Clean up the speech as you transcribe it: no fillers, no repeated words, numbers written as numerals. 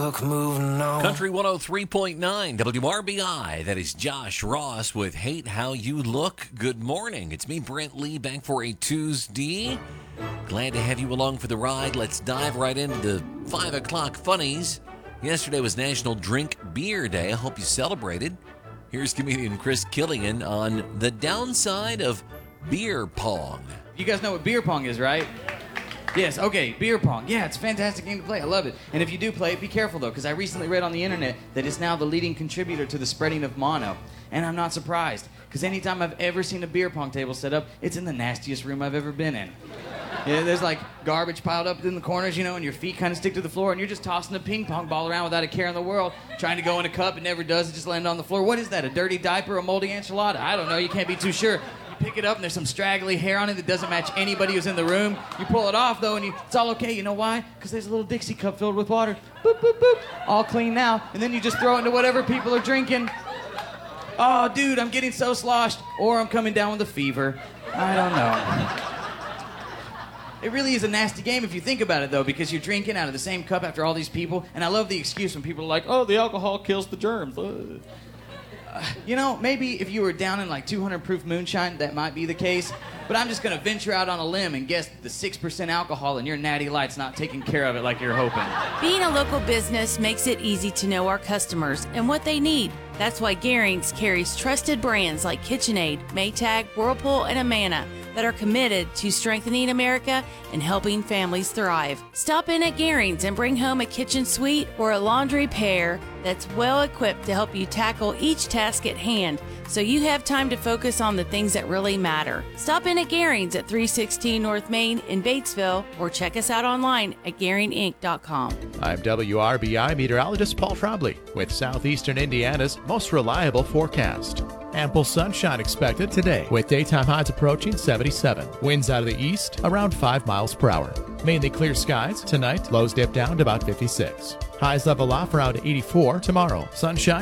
look, moving on. Country 103.9 WRBI. That is Josh Ross with Hate How You Look. Good morning. It's me, Brent Lee, back for a Tuesday. Glad to have you along for the ride. Let's dive right into the 5 o'clock funnies. Yesterday was National Drink Beer Day. I hope you celebrated. Here's comedian Chris Killian on the downside of beer pong. You guys know what beer pong is, right? Yes, okay, beer pong. Yeah, it's a fantastic game to play. I love it. And if you do play it, be careful, though, because I recently read on the internet that it's now the leading contributor to the spreading of mono. And I'm not surprised, because anytime I've ever seen a beer pong table set up, it's in the nastiest room I've ever been in. Yeah, there's like garbage piled up in the corners, and your feet kind of stick to the floor, and you're just tossing a ping pong ball around without a care in the world, trying to go in a cup. It never does. It just lands on the floor. What is that, a dirty diaper, a moldy enchilada? I don't know. You can't be too sure. Pick it up and there's some straggly hair on it that doesn't match anybody who's in the room. You pull it off though and it's all okay. You know why? Because there's a little Dixie cup filled with water. Boop, boop, boop. All clean now. And then you just throw it into whatever people are drinking. Oh, dude, I'm getting so sloshed. Or I'm coming down with a fever. I don't know. It really is a nasty game if you think about it though, because you're drinking out of the same cup after all these people. And I love the excuse when people are like, oh, the alcohol kills the germs. Maybe if you were down in like 200 proof moonshine, that might be the case. But I'm just going to venture out on a limb and guess the 6% alcohol in your Natty Light's not taking care of it like you're hoping. Being a local business makes it easy to know our customers and what they need. That's why Garings carries trusted brands like KitchenAid, Maytag, Whirlpool, and Amana that are committed to strengthening America and helping families thrive. Stop in at Garings and bring home a kitchen suite or a laundry pair that's well equipped to help you tackle each task at hand so you have time to focus on the things that really matter. Stop in at Garings at 316 North Main in Batesville or check us out online at GaringInc.com. I'm WRBI meteorologist Paul Trombley with Southeastern Indiana's most reliable forecast. Ample sunshine expected today with daytime highs approaching 77. Winds out of the east around 5 miles per hour. Mainly clear skies tonight. Lows dip down to about 56. Highs level off around 84 tomorrow. Sunshine